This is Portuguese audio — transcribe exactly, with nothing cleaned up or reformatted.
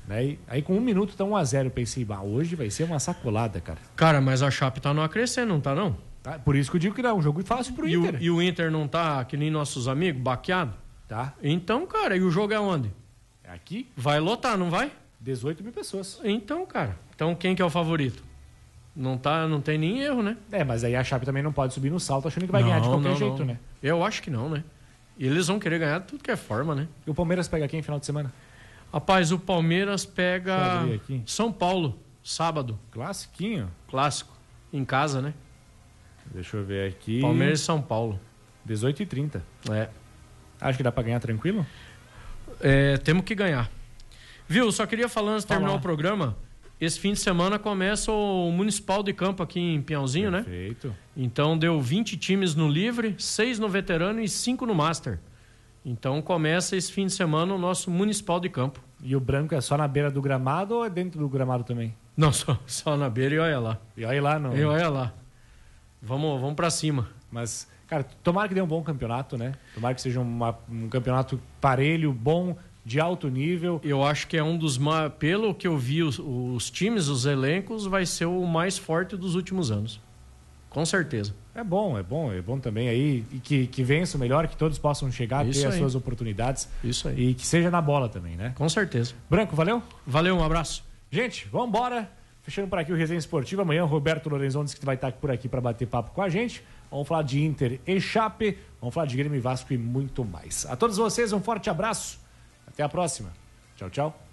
Né? E, aí com um minuto tá um a zero, eu pensei, bah, hoje vai ser uma sacolada, cara. Cara, mas a Chape tá numa crescendo, não tá não? Tá? Por isso que eu digo que não, é um jogo fácil pro e Inter. O, e o Inter não tá, que nem nossos amigos, baqueado? Tá. Então, cara, e o jogo é onde? É aqui? Vai lotar, não vai? dezoito mil pessoas. Então, cara, então quem que é o favorito? Não, tá, não tem nem erro, né? É, mas aí a Chape também não pode subir no salto achando que vai não, ganhar de qualquer não, jeito, não. né? Eu acho que não, né? E eles vão querer ganhar de tudo que é forma, né? E o Palmeiras pega quem no final de semana? Rapaz, o Palmeiras pega aqui. São Paulo, sábado. Classiquinho. Clássico. Em casa, né? Deixa eu ver aqui. Palmeiras e São Paulo. dezoito e trinta. É. Acho que dá pra ganhar tranquilo? É, temos que ganhar. Viu, só queria falar antes de terminar Falar. o programa. Esse fim de semana começa o Municipal de Campo aqui em Pinhalzinho, né? Perfeito. Então deu vinte times no livre, seis no veterano e cinco no master. Então começa esse fim de semana o nosso Municipal de Campo. E o branco é só na beira do gramado ou é dentro do gramado também? Não, só, só na beira e olha lá. E olha lá, não. E olha lá. Vamos, vamos pra cima. Mas, cara, tomara que dê um bom campeonato, né? Tomara que seja uma, um campeonato parelho, bom, de alto nível. Eu acho que é um dos mais... Pelo que eu vi, os, os times, os elencos, vai ser o mais forte dos últimos anos. Com certeza. É bom, é bom, é bom também aí. E que, que vença o melhor, que todos possam chegar, Isso ter aí. as suas oportunidades. Isso aí. E que seja na bola também, né? Com certeza. Branco, valeu? Valeu, um abraço. Gente, vamos embora. Fechando por aqui o Resenha Esportiva. Amanhã o Roberto Lorenzon disse que vai estar por aqui para bater papo com a gente. Vamos falar de Inter e Chape. Vamos falar de Grêmio e Vasco e muito mais. A todos vocês, um forte abraço. Até a próxima. Tchau, tchau.